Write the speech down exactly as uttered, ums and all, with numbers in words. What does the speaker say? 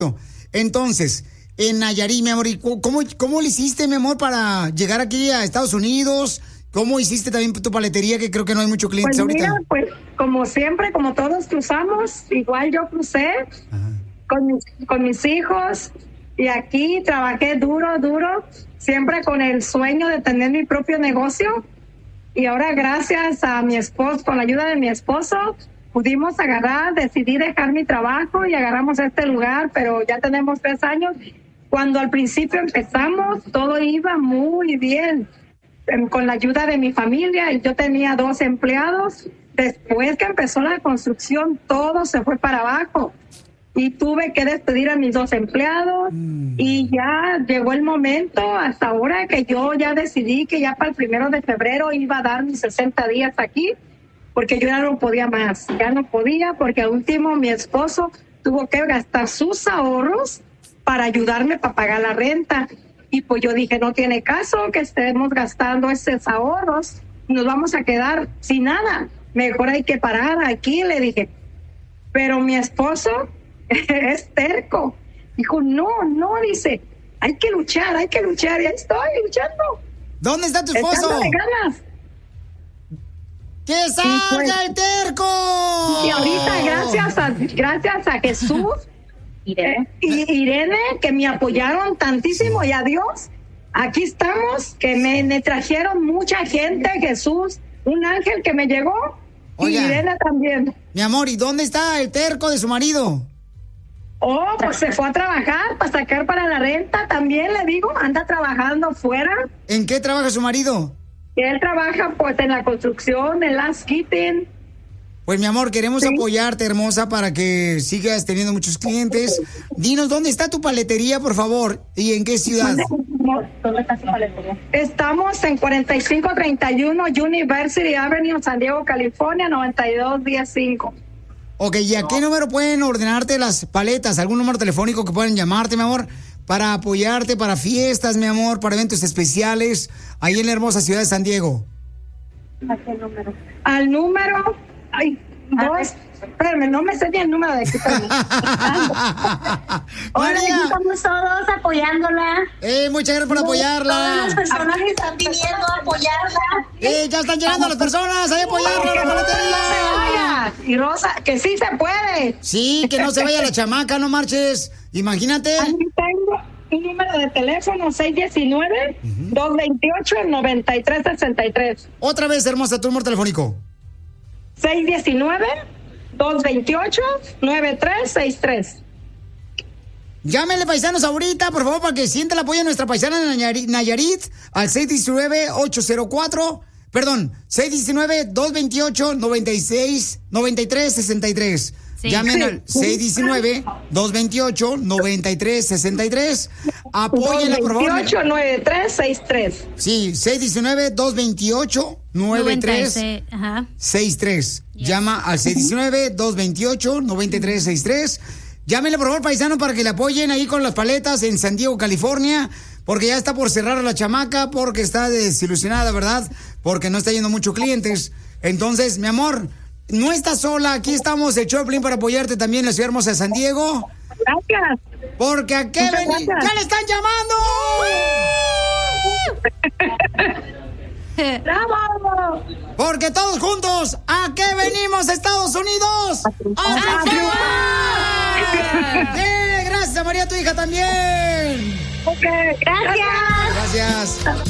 Entonces, en Nayarit, mi amor, ¿y cómo, cómo le hiciste, mi amor, para llegar aquí a Estados Unidos? ¿Cómo hiciste también tu paletería, que creo que no hay muchos clientes pues ahorita? Mira, pues como siempre, como todos cruzamos, igual yo crucé con mis, con mis hijos y aquí trabajé duro, duro, siempre con el sueño de tener mi propio negocio. Y ahora gracias a mi esposo, con la ayuda de mi esposo, pudimos agarrar, decidí dejar mi trabajo y agarramos este lugar, pero ya tenemos tres años. Cuando al principio empezamos, todo iba muy bien, con la ayuda de mi familia, y yo tenía dos empleados. Después que empezó la construcción, todo se fue para abajo y tuve que despedir a mis dos empleados mm. y ya llegó el momento hasta ahora que yo ya decidí que ya para el primero de febrero iba a dar mis sesenta días aquí, porque yo ya no podía más, ya no podía, porque al último mi esposo tuvo que gastar sus ahorros para ayudarme para pagar la renta. Y pues yo dije, no tiene caso que estemos gastando esos ahorros, nos vamos a quedar sin nada, mejor hay que parar aquí, le dije. Pero mi esposo es terco, dijo, no, no, dice, hay que luchar, hay que luchar, y ahí estoy luchando. ¿Dónde está tu esposo? Echándole ganas. ¡Que salga pues, el terco! Y ahorita, gracias a, gracias a Jesús, Irene. Eh, y Irene, que me apoyaron tantísimo, y a Dios, aquí estamos, que me, me trajeron mucha gente, Jesús, un ángel que me llegó, Oiga, y Irene también. Mi amor, ¿y dónde está el terco de su marido? Oh, pues se fue a trabajar para sacar para la renta, también le digo, anda trabajando fuera. ¿En qué trabaja su marido? Él trabaja pues en la construcción, en landscaping. Pues mi amor, queremos ¿Sí? apoyarte, hermosa, para que sigas teniendo muchos clientes. Dinos, ¿dónde está tu paletería, por favor? ¿Y en qué ciudad? ¿Dónde está tu paletería? Estamos en cuarenta y cinco treinta y uno University Avenue, San Diego, California, noventa y dos diez cinco. Ok, ¿y a qué número pueden ordenarte las paletas? ¿Algún número telefónico que pueden llamarte, mi amor? Para apoyarte, para fiestas, mi amor, para eventos especiales, ahí en la hermosa ciudad de San Diego. ¿A qué número? Al número... Ay, dos... Espérame, no me sé ni el número de aquí. Hola, aquí estamos todos apoyándola. Eh, muchas gracias por apoyarla. Todas las personas que están viniendo a apoyarla. Eh, ya están llegando las personas, ahí apoyarla, la paletería. Y Rosa, que sí se puede. Sí, que no se vaya la chamaca, no marches. Imagínate. Aquí tengo un número de teléfono, seis uno nueve, dos dos ocho, nueve tres seis tres. Otra vez, hermosa, tu número telefónico. seis uno nueve, dos dos ocho, nueve tres seis tres. Llámenle, paisanos, ahorita, por favor, para que sienta el apoyo de nuestra paisana de Nayarit, Nayarit al seis uno nueve, ocho cero cuatro, perdón, seis uno nueve, dos dos ocho, nueve seis, nueve tres seis tres. Sí. Llamen al seis uno nueve, dos dos ocho, nueve tres seis tres. Apóyenla, por favor. dos dos ocho, nueve tres seis tres. Sí, seis uno nueve, dos dos ocho, nueve tres seis tres. Yes. Llama al seis uno nueve, dos dos ocho, nueve tres seis tres. Llámenle, por favor, paisano, para que le apoyen ahí con las paletas en San Diego, California, porque ya está por cerrar a la chamaca, porque está desilusionada, ¿verdad? Porque no está yendo muchos clientes. Entonces, mi amor, no estás sola, aquí estamos, el Choplin, para apoyarte también en la ciudad hermosa de San Diego. Gracias. Porque a qué ven... ¡Ya le están llamando! ¡Bravo! Porque todos juntos, ¿a qué venimos, Estados Unidos? ¡A triunfar! ¡Eh! Gracias, María, tu hija también. Ok, gracias. Gracias.